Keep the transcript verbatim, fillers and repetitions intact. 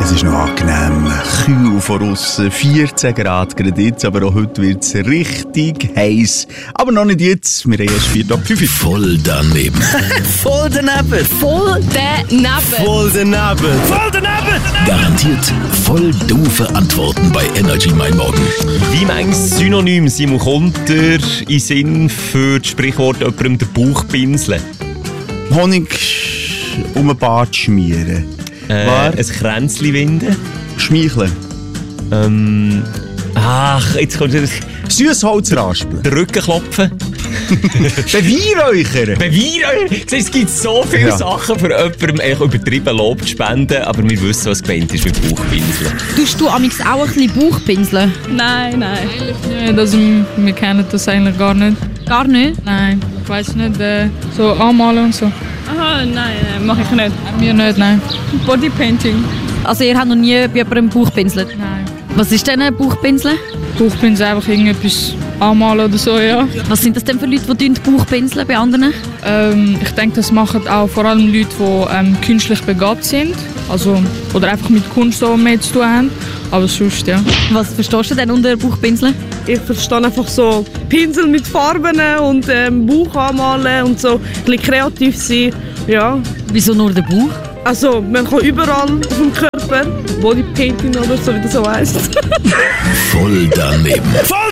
Es ist noch angenehm kühl von aussen, vierzehn Grad gerade jetzt, aber auch heute wird es richtig heiß. Aber noch nicht jetzt, wir haben erst vier ab fünf. Voll daneben. Voll daneben. Voll daneben. Voll daneben. Voll daneben. Garantiert voll doofe Antworten bei Energy Mein Morgen. Wie manches Synonym, Simon, kommt dir in Sinn für das Sprichwort jemandem den Bauch pinseln? Honig um den Bart schmieren. Äh, War? ein Kränzchen winden? Schmeicheln. Ähm, ach, jetzt kommt der Süßholz raspeln. Rücken klopfen. Beweihräuchern. Beweihräuchern! Es gibt so viele Ja. Sachen für jemandem echt übertrieben Lob zu spenden, aber wir wissen, was gemeint ist mit Bauchpinseln. Tust du amigs auch ein bisschen Bauch pinseln? Nein, nein. Nicht. Also, wir kennen das eigentlich gar nicht. Gar nicht? Nein. Ich weiss nicht, äh, so anmalen und so. Aha, nein, nein, mache ich nicht. Mir nicht, nein. Bodypainting? Also ihr habt noch nie bei jemandem Bauch pinselt? Nein. Was ist denn ein Bauchpinseln? Bauchpinsel einfach irgendetwas anmalen oder so, ja. Was sind das denn für Leute, die Bauch pinseln bei anderen? Ähm, ich denke, das machen auch vor allem Leute, die ähm, künstlich begabt sind. Also, oder einfach mit Kunst auch mehr zu tun haben. Aber sonst, ja. Was verstehst du denn unter Bauchpinseln? Ich verstehe einfach so Pinsel mit Farben und ähm, Bauch anmalen und so ein bisschen kreativ sein. Ja. Wieso nur der Bauch? Also man kann überall auf dem Körper Bodypainting oder so, wie das so heisst. Voll daneben. Voll